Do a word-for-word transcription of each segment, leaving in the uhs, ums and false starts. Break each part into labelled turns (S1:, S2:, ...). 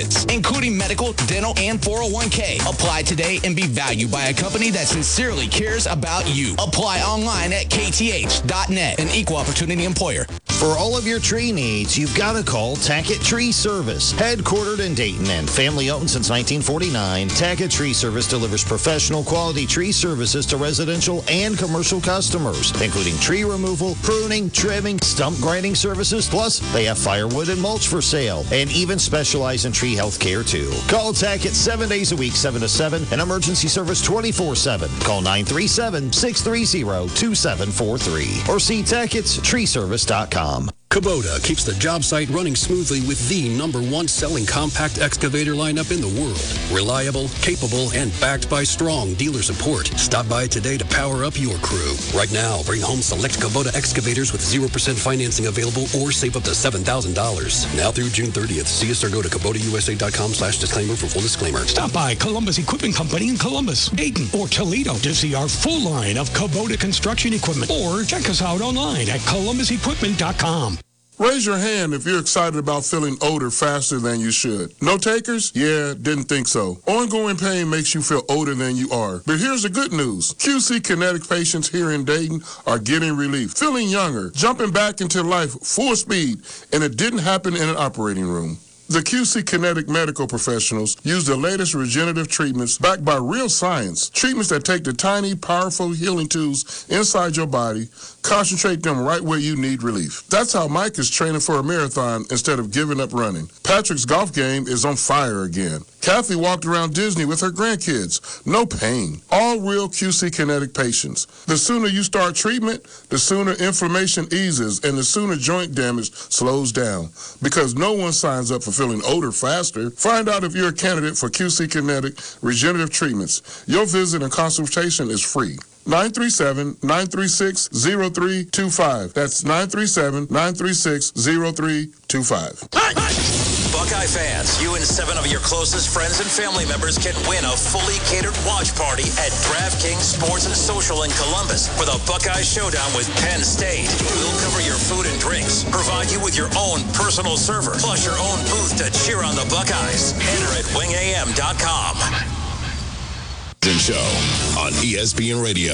S1: including medical, dental, and four oh one k. Apply today and be valued by a company that sincerely cares about you. Apply online at k t h dot net, an equal opportunity employer.
S2: For all of your tree needs, you've got to call Tackett Tree Service. Headquartered in Dayton and family-owned since nineteen forty-nine, Tackett Tree Service delivers professional quality tree services to residential and commercial customers, including tree removal, pruning, trimming, stump grinding services. Plus, they have firewood and mulch for sale and even specialize in tree health care, too. Call Tackett seven days a week, seven to seven, and emergency service twenty-four seven. Call nine three seven, six three zero, two seven four three or see Tacketts Tree Service dot com.
S3: Kubota keeps the job site running smoothly with the number one selling compact excavator lineup in the world. Reliable, capable, and backed by strong dealer support. Stop by today to power up your crew. Right now, bring home select Kubota excavators with zero percent financing available or save up to seven thousand dollars. Now through June thirtieth. See us or go to Kubota U S A dot com slash disclaimer for full disclaimer.
S4: Stop by Columbus Equipment Company in Columbus, Dayton, or Toledo to see our full line of Kubota construction equipment. Or check us out online at columbus equipment dot com.
S5: Raise your hand if you're excited about feeling older faster than you should. No takers? Yeah, didn't think so. Ongoing pain makes you feel older than you are. But here's the good news. Q C Kinetic patients here in Dayton are getting relief, feeling younger, jumping back into life full speed, and it didn't happen in an operating room. The Q C Kinetic medical professionals use the latest regenerative treatments backed by real science, treatments that take the tiny, powerful healing tools inside your body, concentrate them right where you need relief. That's how Mike is training for a marathon instead of giving up running. Patrick's golf game is on fire again. Kathy walked around Disney with her grandkids. No pain. All real Q C Kinetic patients. The sooner you start treatment, the sooner inflammation eases and the sooner joint damage slows down. Because no one signs up for feeling older faster. Find out if you're a candidate for Q C Kinetic regenerative treatments. Your visit and consultation is free. nine three seven, nine three six, zero three two five. That's nine three seven, nine three six, zero three two five.
S6: Hey, hey. Buckeye fans, you and seven of your closest friends and family members can win a fully catered watch party at DraftKings Sports and Social in Columbus for the Buckeye Showdown with Penn State. We'll cover your food and drinks, provide you with your own personal server, plus your own booth to cheer on the Buckeyes. Enter at wing a m dot com.
S7: Show on E S P N Radio.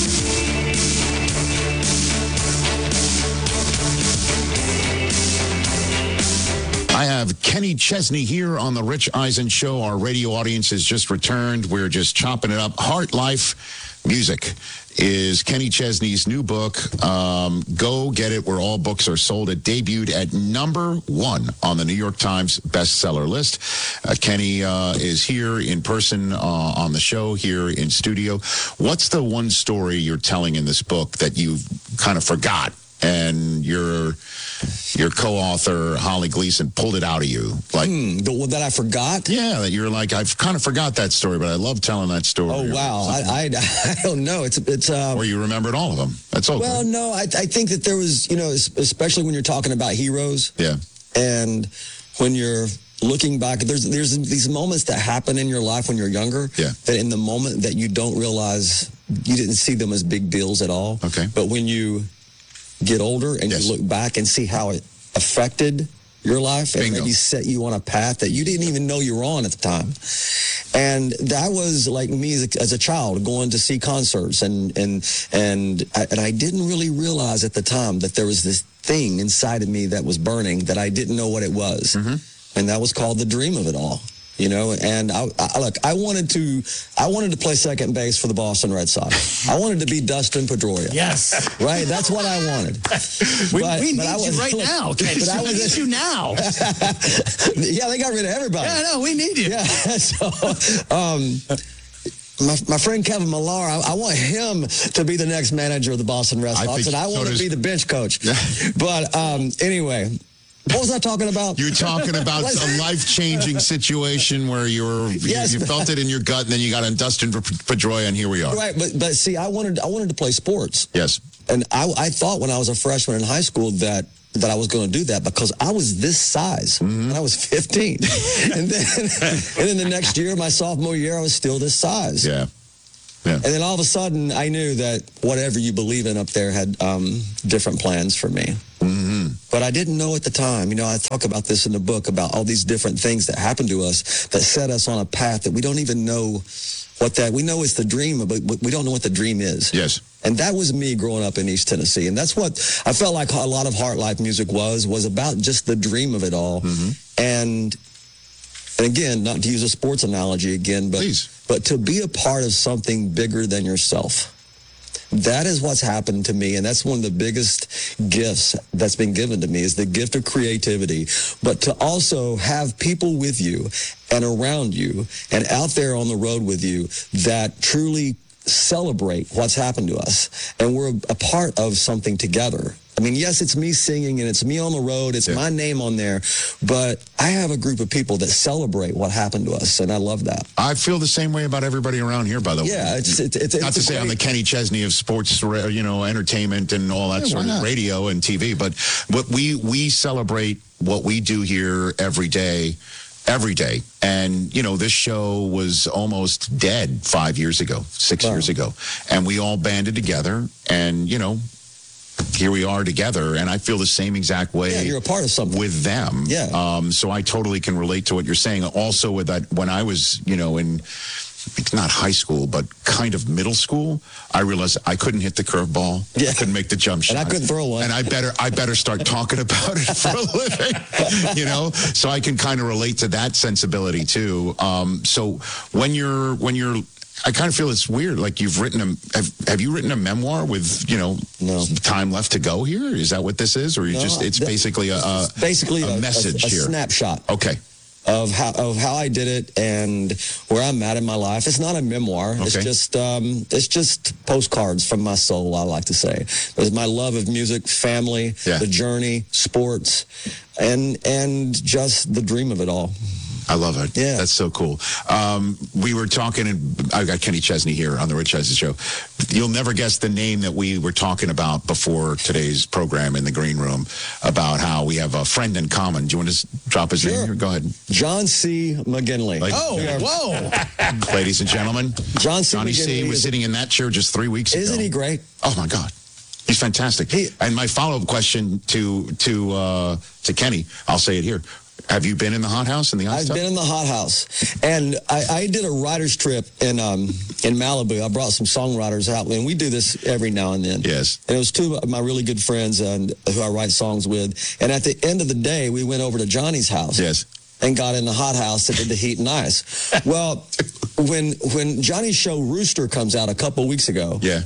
S8: I have Kenny Chesney here on the Rich Eisen Show. Our radio audience has just returned. We're just chopping it up. Heart Life Music is Kenny Chesney's new book. Um, go get it where all books are sold. It debuted at number one on the New York Times bestseller list. Uh, Kenny uh, is here in person uh, on the show, here in studio. What's the one story you're telling in this book that you kind of forgot and your your co-author Holly Gleason pulled it out of you? Like
S9: hmm, the one that I forgot?
S8: Yeah, that you're like, I've kind of forgot that story, but I love telling that story.
S9: Oh wow, I, I I don't know. It's it's. Um,
S8: or you remembered all of them. That's okay.
S9: Well, no, I I think that there was, you know, especially when you're talking about heroes.
S8: Yeah.
S9: And when you're looking back, there's there's these moments that happen in your life when you're younger.
S8: Yeah.
S9: That in the moment that you don't realize you didn't see them as big deals at all.
S8: Okay.
S9: But when you get older and
S8: yes.
S9: you look back and see how it affected your life and
S8: Bingo.
S9: maybe set you on a path that you didn't even know you were on at the time. And that was like me as a, as a child going to see concerts and and and I, and I didn't really realize at the time that there was this thing inside of me that was burning that I didn't know what it was.
S8: Mm-hmm.
S9: And that was called the dream of it all. You know, and I, I look, I wanted to, I wanted to play second base for the Boston Red Sox. I wanted to be Dustin Pedroia.
S4: Yes.
S9: Right? That's what I wanted.
S4: we,
S9: but,
S4: we
S9: but
S4: need
S9: I was,
S4: you right
S9: like,
S4: now.
S9: But I
S4: we
S9: was,
S4: need you now.
S9: Yeah, they got rid of everybody.
S4: Yeah, no, we need you.
S9: Yeah, so, um, My, my friend Kevin Millar, I, I want him to be the next manager of the Boston Red Sox, and I want so to be the bench coach. But um, anyway, what was I talking about?
S8: You're talking about a life-changing situation where you were
S9: yes,
S8: you, you felt it in your gut, and then you got on Dustin Pedroia, and here we are.
S9: Right, but but see, I wanted I wanted to play sports.
S8: Yes,
S9: and I I thought when I was a freshman in high school that. that I was going to do that because I was this size
S8: mm-hmm.
S9: when I was fifteen. and then and then the next year, my sophomore year, I was still this size.
S8: Yeah. Yeah.
S9: And then all of a sudden, I knew that whatever you believe in up there had um, different plans for me.
S8: Mm-hmm.
S9: But I didn't know at the time. You know, I talk about this in the book about all these different things that happened to us that set us on a path that we don't even know what that, we know it's the dream, but we don't know what the dream is.
S8: Yes.
S9: And that was me growing up in East Tennessee. And that's what I felt like a lot of Heart Life music was, was about just the dream of it all. Mm-hmm. And, and again, not to use a sports analogy again, but,
S8: Please.
S9: but to be a part of something bigger than yourself. That is what's happened to me, and that's one of the biggest gifts that's been given to me is the gift of creativity, but to also have people with you and around you and out there on the road with you that truly celebrate what's happened to us, and we're a part of something together. I mean, yes, it's me singing and it's me on the road. It's yeah. my name on there. But I have a group of people that celebrate what happened to us, and I love that.
S8: I feel the same way about everybody around here, by the
S9: yeah,
S8: way.
S9: It's, it's, it's,
S8: Not
S9: it's
S8: to say
S9: great...
S8: I'm the Kenny Chesney of sports, you know, entertainment and all that yeah, sort of radio and T V. But what we we celebrate what we do here every day. Every day. And, you know, this show was almost dead five years ago, six wow. years ago. And we all banded together and, you know, here we are together. And I feel the same exact way.
S9: Yeah, you're a part of something.
S8: With them.
S9: Yeah.
S8: Um, so I totally can relate to what you're saying. Also with that, when I was, you know, in... it's not high school, but kind of middle school, I realized I couldn't hit the curveball.
S9: Yeah.
S8: I couldn't make the jump shot.
S9: And I couldn't throw one.
S8: And I better I better start talking about it for a living, you know? So I can kind of relate to that sensibility too. Um, so when you're, when you're, I kind of feel it's weird. Like you've written a, have, have you written a memoir with, you know,
S9: no.
S8: time left to go here? Is that what this is? Or you
S9: no,
S8: just, it's
S9: that,
S8: basically a, a,
S9: basically
S8: a, a message
S9: a, a
S8: here?
S9: snapshot.
S8: Okay.
S9: Of how of how I did it and where I'm at in my life. It's not a memoir. Okay. It's just um, it's just postcards from my soul, I like to say. There's my love of music, family,
S8: yeah.
S9: the journey, sports, and and just the dream of it all.
S8: I love it.
S9: Yeah.
S8: That's so cool. Um, we were talking, and I've got Kenny Chesney here on the Rich Eisen Show. You'll never guess the name that we were talking about before today's program in the green room about how we have a friend in common. Do you want to drop his
S9: sure.
S8: name here? Go ahead.
S9: John C. McGinley.
S1: Like, oh, whoa.
S8: Ladies and gentlemen,
S9: John C.
S8: Johnny
S9: McGinley
S8: C. was sitting in that chair just three weeks
S9: Isn't
S8: ago.
S9: Isn't he great?
S8: Oh, my God. He's fantastic.
S9: He,
S8: and my follow-up question to to uh, to Kenny, I'll say it here. Have you been in the hot house in the ice
S9: I've
S8: tub?
S9: been in the hot house, and I, I did a writer's trip in um, in Malibu. I brought some songwriters out, and we do this every now and then.
S8: Yes.
S9: And it was two of my really good friends and who I write songs with. And at the end of the day, we went over to Johnny's house.
S8: Yes.
S9: And got in the hot house that did the heat and ice. Well, when when Johnny's show Rooster comes out a couple weeks ago.
S8: Yeah.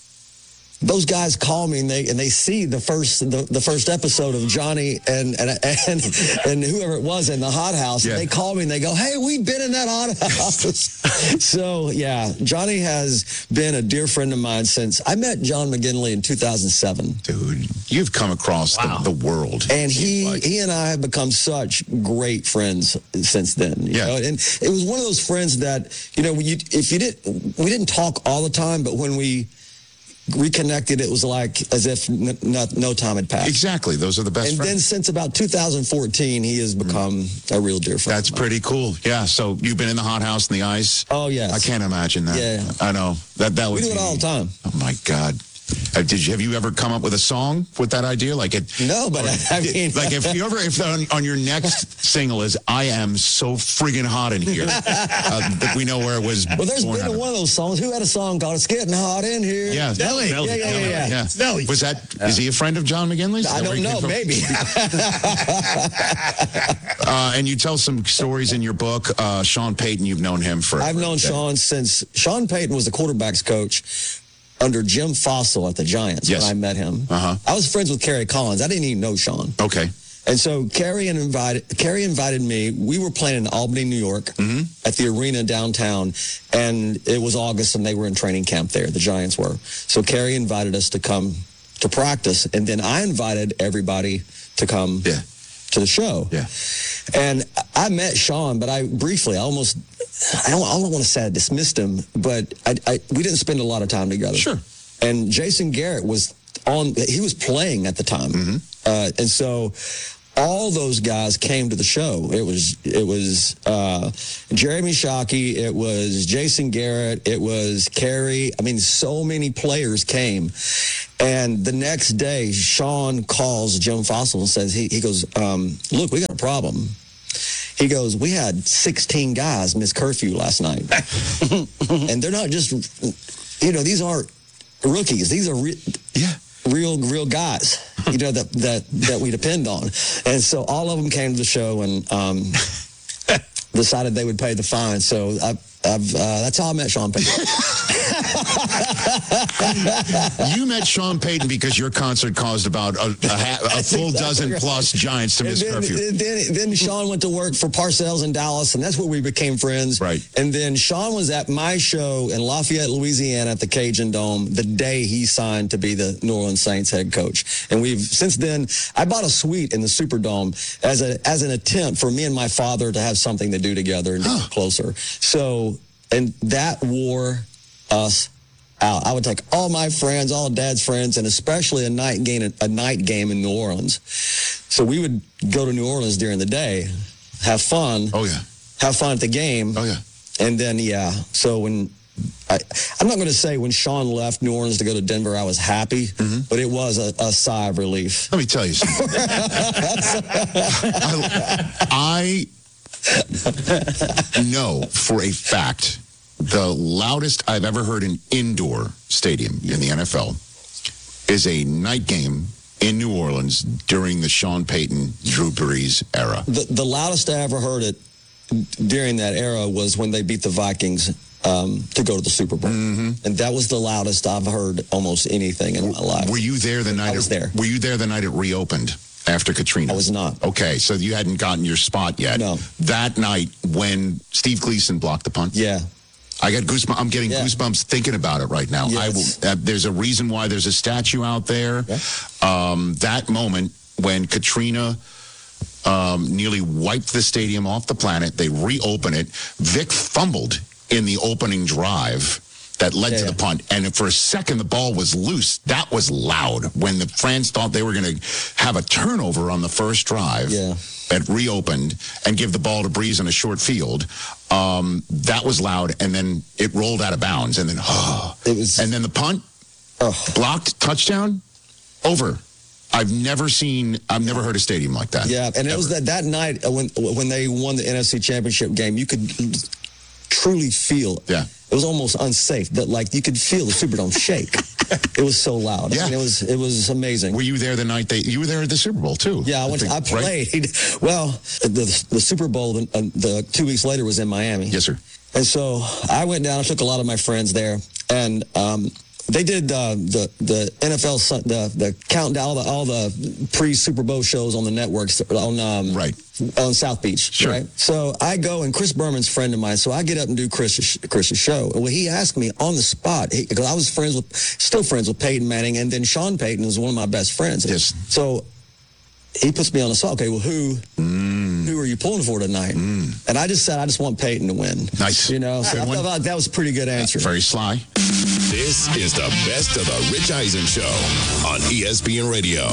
S9: Those guys call me and they and they see the first the, the first episode of Johnny and and and, and whoever it was in the hot house. Yeah. And they call me and they go, "Hey, we've been in that hot house." So yeah, Johnny has been a dear friend of mine since I met John McGinley in two thousand seven.
S8: Dude, you've come across wow. the, the world.
S9: And he like. he and I have become such great friends since then. You
S8: yeah.
S9: know? And it was one of those friends that, you know, you, if you didn't, we didn't talk all the time, but when we reconnected, it was like as if n- not, no time had passed.
S8: Exactly. Those are the best
S9: and
S8: friends.
S9: And then since about two thousand fourteen, he has become mm. a real dear friend.
S8: That's pretty cool. Yeah. So you've been in the hot house and the ice?
S9: Oh, yes.
S8: I can't imagine that.
S9: Yeah.
S8: I know. That, that
S9: we
S8: would
S9: do it
S8: be,
S9: all the time.
S8: Oh, my God. Uh, did you have you ever come up with a song with that idea? Like it?
S9: No, but I, I mean,
S8: like if you ever if on, on your next single is "I am so friggin' hot in here," uh, we know where it was.
S9: Well, there's been
S8: out.
S9: one of those songs. Who had a song called "It's Getting Hot in Here"?
S8: Yeah,
S10: Nelly.
S9: Yeah, yeah, yeah, yeah.
S8: yeah.
S10: Nelly.
S8: Was that? Yeah. Is he a friend of John McGinley's?
S9: I don't know. Maybe.
S8: uh, and you tell some stories in your book. Uh, Sean Payton, you've known him for.
S9: I've known Sean since Sean Payton was the quarterbacks coach under Jim Fossil at the Giants
S8: yes.
S9: when I met him.
S8: Uh-huh.
S9: I was friends with Kerry Collins. I didn't even know Sean.
S8: Okay.
S9: And so Kerry invited Kerry invited me. We were playing in Albany, New York,
S8: mm-hmm.
S9: at the arena downtown, and it was August, and they were in training camp there. The Giants were. So Kerry invited us to come to practice, and then I invited everybody to come
S8: yeah.
S9: to the show.
S8: Yeah.
S9: And I met Sean, but I briefly, I almost, I don't, I don't want to say I dismissed him, but I, I, we didn't spend a lot of time together.
S8: Sure.
S9: And Jason Garrett was on, he was playing at the time.
S8: Mm-hmm.
S9: Uh, and so all those guys came to the show. It was it was uh, Jeremy Shockey, it was Jason Garrett, it was Kerry. I mean, so many players came. And the next day, Sean calls Jim Fossil and says, he, he goes, um, look, we got a problem. He goes, we had sixteen guys miss curfew last night. And they're not just, you know, these aren't rookies. These are re-
S8: yeah.
S9: real, real guys, you know, that, that, that we depend on. And so all of them came to the show and um, decided they would pay the fine. So I, I've, uh, that's how I met Sean Payton.
S8: You met Sean Payton because your concert caused about a, a, ha- a full exactly dozen right. plus Giants to
S9: and
S8: miss
S9: then,
S8: curfew.
S9: Then, then Sean went to work for Parcells in Dallas, and that's where we became friends.
S8: Right.
S9: And then Sean was at my show in Lafayette, Louisiana at the Cajun Dome the day he signed to be the New Orleans Saints head coach. And we've since then, I bought a suite in the Superdome as a as an attempt for me and my father to have something to do together and huh. get closer. So, and that wore us out. I would take all my friends, all Dad's friends, and especially a night game, a night game in New Orleans. So we would go to New Orleans during the day, have fun.
S8: Oh yeah,
S9: have fun at the game.
S8: Oh yeah,
S9: and then yeah. So when I, I'm not going to say when Sean left New Orleans to go to Denver, I was happy, mm-hmm. but it was a, a sigh of relief.
S8: Let me tell you something. I, I know for a fact. The loudest I've ever heard an indoor stadium in the N F L is a night game in New Orleans during the Sean Payton, Drew Brees era.
S9: The, the loudest I ever heard it during that era was when they beat the Vikings um, to go to the Super Bowl. Mm-hmm. And that was the loudest I've heard almost anything in my life.
S8: Were you there the night
S9: I was
S8: it,
S9: there.
S8: Were you there the night it reopened? After Katrina?
S9: I was not.
S8: Okay, so you hadn't gotten your spot yet.
S9: No.
S8: That night when Steve Gleason blocked the punt?
S9: Yeah.
S8: I got goosebumps. I'm getting yeah. goosebumps thinking about it right now.
S9: Yes.
S8: I will, uh, there's a reason why there's a statue out there.
S9: Yeah.
S8: Um, that moment when Katrina um, nearly wiped the stadium off the planet, they reopen it. Vic fumbled in the opening drive that led yeah. to the punt. And for a second, the ball was loose. That was loud when the fans thought they were going to have a turnover on the first drive.
S9: Yeah.
S8: It reopened and give the ball to Brees in a short field. Um, that was loud, and then it rolled out of bounds, and then oh,
S9: it was,
S8: and then the punt, oh. blocked, touchdown, over. I've never seen, I've never heard a stadium like that.
S9: Yeah, and
S8: ever.
S9: it was that that night when when they won the N F C Championship game, you could truly feel.
S8: Yeah.
S9: It was almost unsafe. That like you could feel the Superdome shake. It was so loud.
S8: Yeah.
S9: I mean, it was it was amazing.
S8: Were you there the night they? You were there at the Super Bowl too.
S9: Yeah, I went. I, think, I played. Right? Well, the the Super Bowl the, the two weeks later was in Miami.
S8: Yes, sir.
S9: And so I went down. I took a lot of my friends there, and um, they did uh, the the N F L the the countdown all the all the pre Super Bowl shows on the networks on um,
S8: right
S9: on South Beach.
S8: Sure.
S9: Right. So I go, and Chris Berman's a friend of mine. So I get up and do Chris's Chris's show. And when he asked me on the spot, because I was friends with still friends with Peyton Manning, and then Sean Payton is one of my best friends.
S8: Yes.
S9: So he puts me on the spot. Okay, well, who mm. who are you pulling for tonight? Mm. And I just said, I just want Peyton to win.
S8: Nice.
S9: You know, so I felt like that was a pretty good answer.
S8: Very sly.
S7: This is the best of the Rich Eisen Show on E S P N Radio.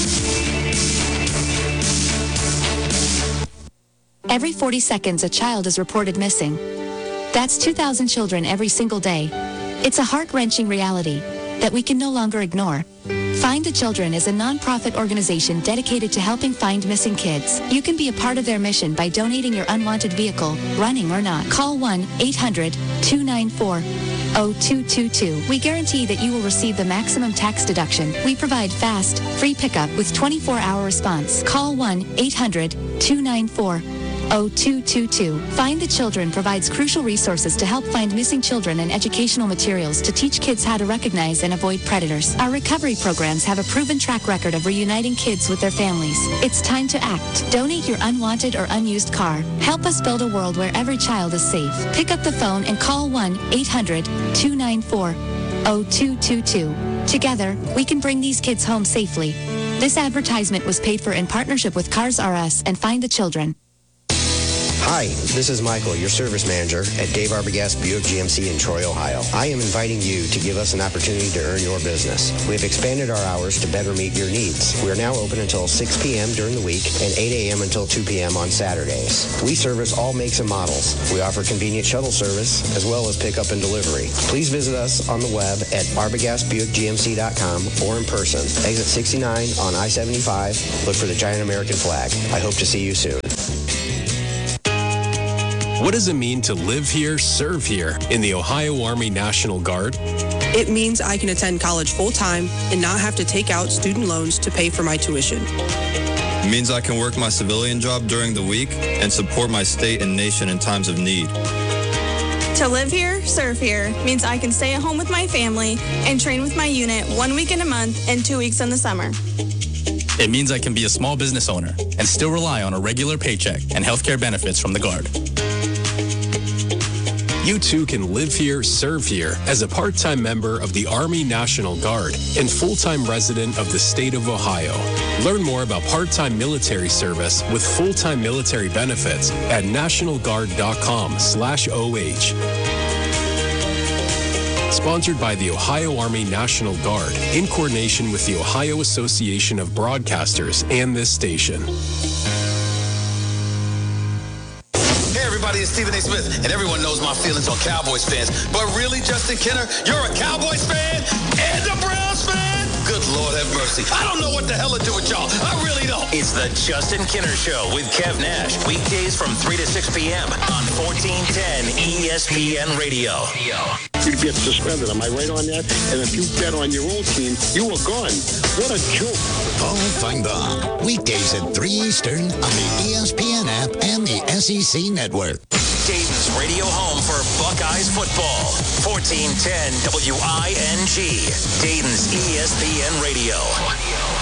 S10: Every forty seconds, a child is reported missing. That's two thousand children every single day. It's a heart-wrenching reality that we can no longer ignore. Find the Children is a non-profit organization dedicated to helping find missing kids. You can be a part of their mission by donating your unwanted vehicle, running or not. Call one eight hundred two nine four oh two two two. We guarantee that you will receive the maximum tax deduction. We provide fast, free pickup with twenty-four hour response. Call one eight hundred two nine four oh two two two. Find the Children provides crucial resources to help find missing children and educational materials to teach kids how to recognize and avoid predators. Our recovery programs have a proven track record of reuniting kids with their families. It's time to act. Donate your unwanted or unused car. Help us build a world where every child is safe. Pick up the phone and call one eight hundred two nine four oh two two two. Together, we can bring these kids home safely. This advertisement was paid for in partnership with Cars R Us and Find the Children.
S11: Hi, this is Michael, your service manager at Dave Arbogast Buick G M C in Troy, Ohio. I am inviting you to give us an opportunity to earn your business. We have expanded our hours to better meet your needs. We are now open until six p.m. during the week and eight a.m. until two p.m. on Saturdays. We service all makes and models. We offer convenient shuttle service as well as pickup and delivery. Please visit us on the web at arbogast buick g m c dot com or in person. Exit sixty-nine on I seventy-five. Look for the giant American flag. I hope to see you soon.
S12: What does it mean to live here, serve here in the Ohio Army National Guard?
S13: It means I can attend college full-time and not have to take out student loans to pay for my tuition.
S14: It means I can work my civilian job during the week and support my state and nation in times of need.
S15: To live here, serve here means I can stay at home with my family and train with my unit one weekend a month and two weeks in the summer.
S16: It means I can be a small business owner and still rely on a regular paycheck and healthcare benefits from the Guard.
S12: You too can live here, serve here as a part-time member of the Army National Guard and full-time resident of the state of Ohio. Learn more about part-time military service with full-time military benefits at nationalguard.com slash OH. Sponsored by the Ohio Army National Guard in coordination with the Ohio Association of Broadcasters and this station.
S17: Everybody, it's Stephen A. Smith, and everyone knows my feelings on Cowboys fans. But really, Justin Kenner, you're a Cowboys fan and a Browns fan? Good Lord have mercy. I don't know what the hell to do with y'all. I really don't.
S6: It's the Justin Kenner Show with Kev Nash. Weekdays from three to six p.m. on fourteen ten E S P N Radio.
S18: You get suspended. Am I right on that? And if you bet on your own team, you are gone. What a joke.
S19: Paul Feinbaum. Weekdays at three Eastern on the E S P N app and the S E C Network.
S6: Dayton's radio home for Buckeyes football. fourteen ten W I N G. Dayton's E S P N Radio.